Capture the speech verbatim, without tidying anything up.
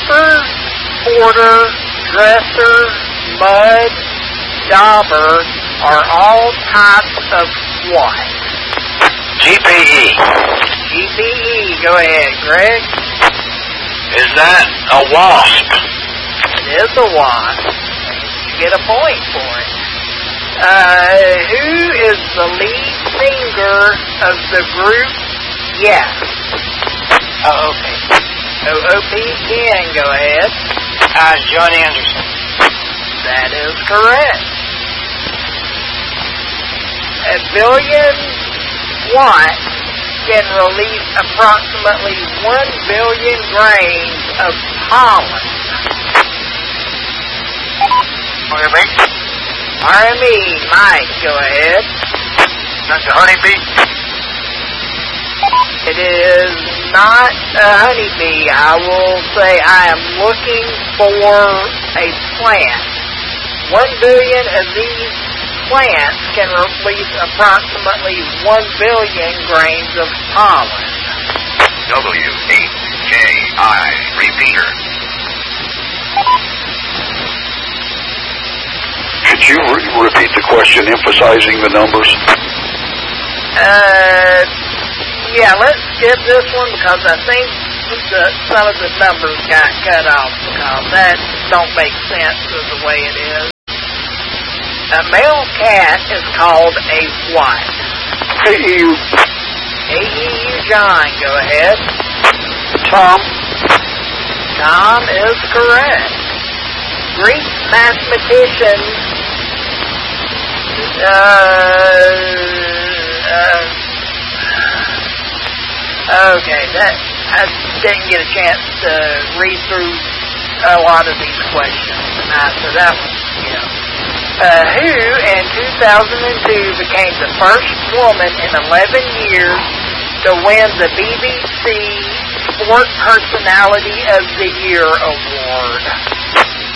sweeper, porter, dresser, mud, dauber are all types of what? G P E. G P E. Go ahead, Greg. Is that a wasp? It is a wasp. You get a point for it. Uh, who is the lead singer of the group Yes? Oh, okay. So O P ten, go ahead. Uh, John Anderson. That is correct. A billion watts can release approximately one billion grains of pollen. R M E? R M E, Mike, go ahead. That's a honeybee? It is not a honeybee. I will say I am looking for a plant. One billion of these plants can release approximately one billion grains of pollen. W H J I, repeater. Could you re- repeat the question, emphasizing the numbers? Uh, yeah, let's skip this one because I think the, some of the numbers got cut off because that don't make sense of the way it is. A male cat is called a what? A E U. A E U, John, go ahead. Tom. Tom is correct. Greek mathematician, uh, uh, okay, that, I didn't get a chance to read through a lot of these questions tonight, so that was, you know. Uh, who in two thousand two became the first woman in eleven years to win the B B C Sport Personality of the Year award?